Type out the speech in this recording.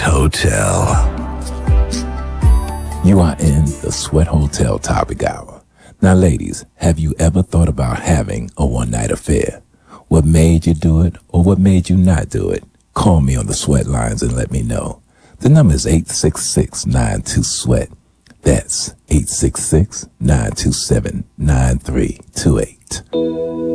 Hotel. You are in the Sweat Hotel Topic Hour. Now, ladies, have you ever thought about having a one-night affair? What made you do it, or what made you not do it? Call me on the Sweat lines and let me know. The number is 866-92-SWEAT. That's 866-927-9328.